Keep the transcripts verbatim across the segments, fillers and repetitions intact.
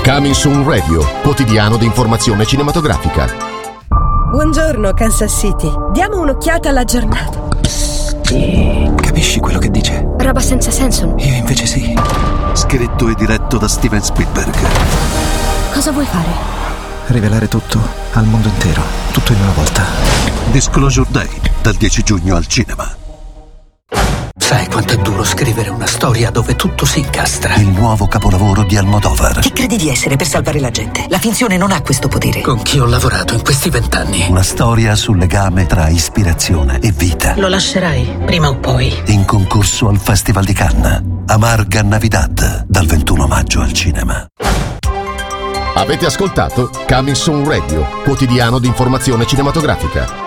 Coming Soon Radio, quotidiano di informazione cinematografica. Buongiorno Kansas City, diamo un'occhiata alla giornata. Capisci quello che dice? Roba senza senso. Io invece sì. Scritto e diretto da Steven Spielberg. Cosa vuoi fare? Rivelare tutto al mondo intero, tutto in una volta. Disclosure Day, dal dieci giugno al cinema. Sai quanto è duro scrivere una storia dove tutto si incastra? Il nuovo capolavoro di Almodovar. Chi credi di essere per salvare la gente? La finzione non ha questo potere. Con chi ho lavorato in questi vent'anni? Una storia sul legame tra ispirazione e vita. Lo lascerai, prima o poi. In concorso al Festival di Cannes. Amarga Navidad, dal ventuno maggio al cinema. Avete ascoltato Coming Soon Radio, quotidiano di informazione cinematografica.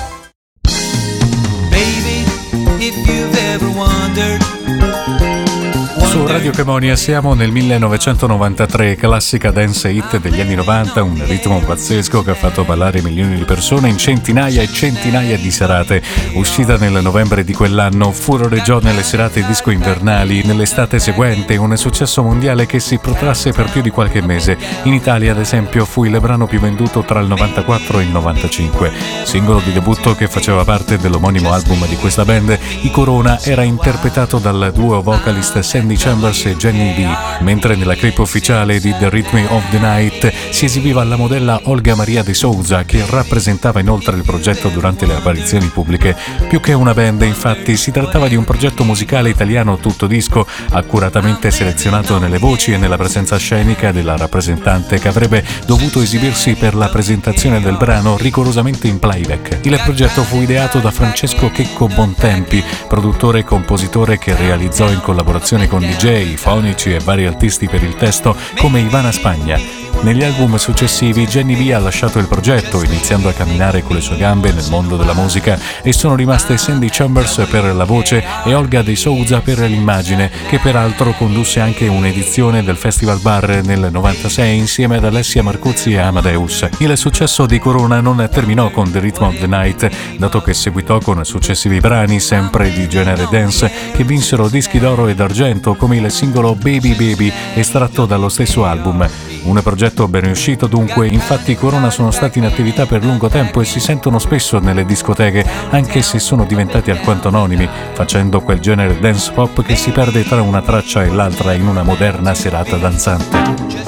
Su Radio Cremonia siamo nel millenovecentonovantatré, classica dance hit degli anni novanta, un ritmo pazzesco che ha fatto ballare milioni di persone in centinaia e centinaia di serate. Uscita nel novembre di quell'anno, furore già nelle serate disco invernali. Nell'estate seguente un successo mondiale che si protrasse per più di qualche mese. In Italia, ad esempio, fu il brano più venduto tra il novantaquattro e il novantacinque. Singolo di debutto che faceva parte dell'omonimo album di questa band, I Corona era interpretato dal duo vocalist Sandy Chambers e Jenny B, mentre nella clip ufficiale di The Rhythm of the Night si esibiva la modella Olga Maria de Souza, che rappresentava inoltre il progetto durante le apparizioni pubbliche. Più che una band, infatti, si trattava di un progetto musicale italiano tutto disco, accuratamente selezionato nelle voci e nella presenza scenica della rappresentante, che avrebbe dovuto esibirsi per la presentazione del brano rigorosamente in playback. Il progetto fu ideato da Francesco Checco Bontempi, produttore e compositore che realizzò in collaborazione con D J, fonici e vari artisti per il testo come Ivana Spagna. Negli album successivi Jenny B ha lasciato il progetto, iniziando a camminare con le sue gambe nel mondo della musica, e sono rimaste Sandy Chambers per la voce e Olga de Souza per l'immagine, che peraltro condusse anche un'edizione del Festival Bar nel novantasei insieme ad Alessia Marcuzzi e Amadeus. Il successo di Corona non terminò con The Rhythm of the Night, dato che seguitò con successivi brani sempre di genere dance che vinsero dischi d'oro e d'argento, come il singolo Baby Baby estratto dallo stesso album. Un progetto ben riuscito dunque, infatti Corona sono stati in attività per lungo tempo e si sentono spesso nelle discoteche, anche se sono diventati alquanto anonimi, facendo quel genere dance pop che si perde tra una traccia e l'altra in una moderna serata danzante.